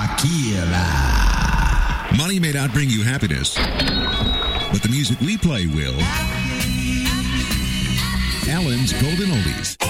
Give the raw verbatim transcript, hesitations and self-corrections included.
Tequila. Money may not bring you happiness, but the music we play will. Alan's Golden Oldies.